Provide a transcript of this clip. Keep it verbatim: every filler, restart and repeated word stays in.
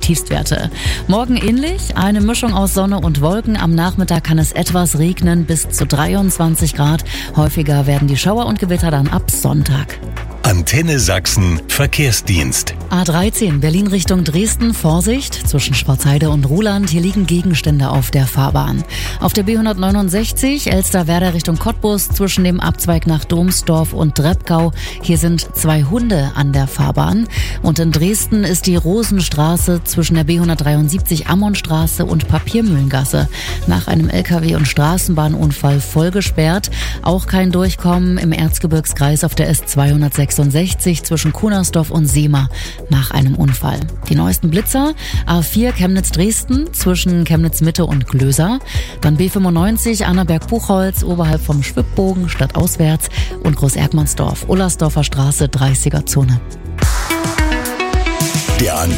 Tiefstwerte. Morgen ähnlich, eine Mischung aus Sonne und Wolken. Am Nachmittag kann es etwas regnen, bis zu dreiundzwanzig Grad. Häufiger werden die Schauer und Gewitter dann ab Sonntag. Antenne Sachsen Verkehrsdienst. A dreizehn Berlin Richtung Dresden, Vorsicht, zwischen Schwarzheide und Ruhland, hier liegen Gegenstände auf der Fahrbahn. Auf der B hundertneunundsechzig Elsterwerda Richtung Cottbus, zwischen dem Abzweig nach Domsdorf und Dreppgau, hier sind zwei Hunde an der Fahrbahn. Und in Dresden ist die Rosenstraße zwischen der B hundertdreiundsiebzig Ammonstraße und Papiermühlengasse nach einem L K W- und Straßenbahnunfall voll gesperrt. Auch kein Durchkommen im Erzgebirgskreis auf der S zweihundertsechsundsechzig zwischen Kunersdorf und Seema nach einem Unfall. Die neuesten Blitzer: A vier Chemnitz-Dresden zwischen Chemnitz-Mitte und Glöser, dann B fünfundneunzig Annaberg-Buchholz oberhalb vom Schwibbogen stadtauswärts und Groß-Erkmannsdorf, Ullersdorfer Straße, dreißiger Zone. Der